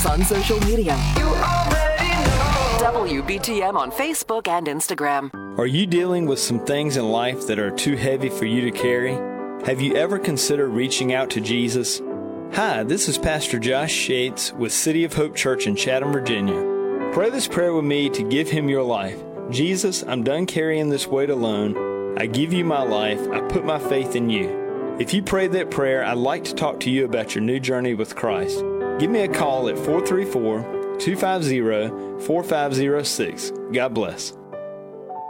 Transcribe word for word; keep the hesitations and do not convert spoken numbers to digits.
us on social media. You already know. W B T M on Facebook and Instagram. Are you dealing with some things in life that are too heavy for you to carry? Have you ever considered reaching out to Jesus? Hi, this is Pastor Josh Shates with City of Hope Church in Chatham, Virginia. Pray this prayer with me to give Him your life. Jesus, I'm done carrying this weight alone. I give you my life. I put my faith in you. If you prayed that prayer, I'd like to talk to you about your new journey with Christ. Give me a call at four three four, two five zero, four five zero six. God bless.